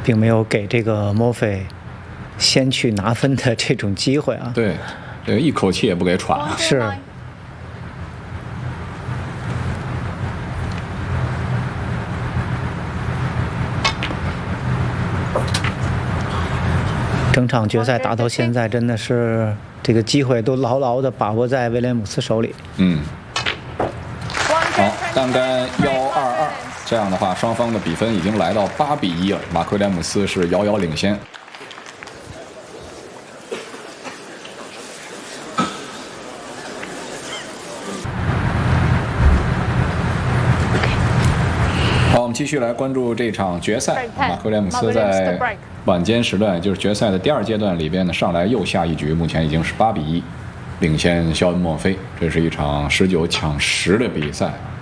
并没有给这个墨菲先去拿分的这种机会啊。 对，这个一口气也不给喘。 是。整场决赛打到现在，真的是这个机会都牢牢地把握在威廉姆斯手里。 好，单杆1-2-2，这样的话，双方的比分已经来到8-1了，马克威廉姆斯是遥遥领先。好，我们继续来关注这场决赛。马克威廉姆斯在晚间时段，也就是决赛的第2阶段里边呢，上来又下一局，目前已经是8-1，领先肖恩·墨菲。这是一场19抢10的比赛。